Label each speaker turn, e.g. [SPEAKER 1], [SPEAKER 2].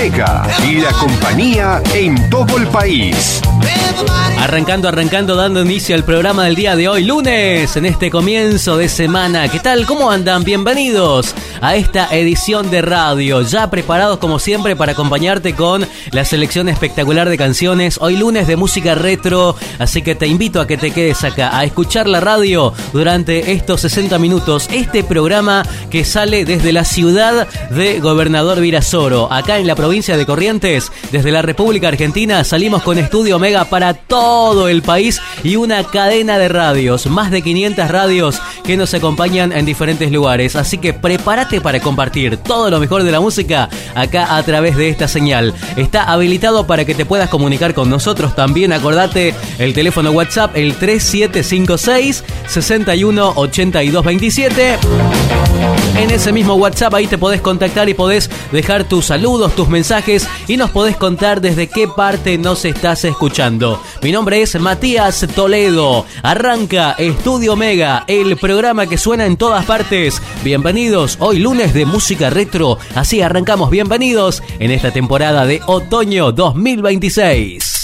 [SPEAKER 1] Mega, la compañía en todo el país.
[SPEAKER 2] Arrancando, dando inicio al programa del día de hoy, lunes, en este comienzo de semana. ¿Qué tal? ¿Cómo andan? Bienvenidos a esta edición de radio, ya preparados como siempre para acompañarte con la selección espectacular de canciones. Hoy lunes de música retro, así que te invito a que te quedes acá, a escuchar la radio durante estos 60 minutos. Este programa que sale desde la ciudad de Gobernador Virasoro, acá en la provincia de Corrientes, desde la República Argentina, salimos con Estudio Mega para todo el país y una cadena de radios, más de 500 radios que nos acompañan en diferentes lugares. Así que prepárate para compartir todo lo mejor de la música acá a través de esta señal. Está habilitado para que te puedas comunicar con nosotros también. Acordate el teléfono WhatsApp, el 3756 61 82 27. En ese mismo WhatsApp ahí te podés contactar y podés dejar tus saludos, tus mensajes y nos podés contar desde qué parte nos estás escuchando. Mi nombre es Matías Toledo. Arranca Estudio Mega, el programa que suena en todas partes. Bienvenidos, hoy lunes de música retro. Así arrancamos, bienvenidos en esta temporada de otoño 2026.